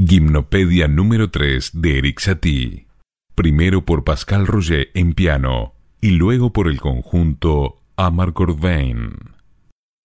Gimnopedia número 3 de Erik Satie. Primero por Pascal Roger en piano y luego por el conjunto Amarcord Vein.